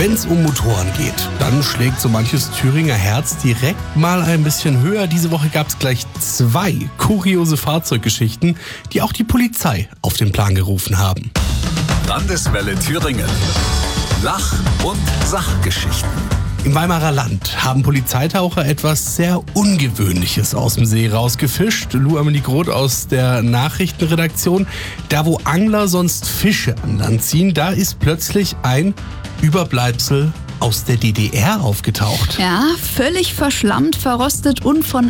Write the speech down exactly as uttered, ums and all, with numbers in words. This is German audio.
Wenn es um Motoren geht, dann schlägt so manches Thüringer Herz direkt mal ein bisschen höher. Diese Woche gab es gleich zwei kuriose Fahrzeuggeschichten, die auch die Polizei auf den Plan gerufen haben. Landeswelle Thüringen. Lach- und Sachgeschichten. Im Weimarer Land haben Polizeitaucher etwas sehr Ungewöhnliches aus dem See rausgefischt. Lou Amelie Groth aus der Nachrichtenredaktion. Da, wo Angler sonst Fische an Land ziehen, da ist plötzlich ein Überbleibsel aus der D D R aufgetaucht. Ja, völlig verschlammt, verrostet und von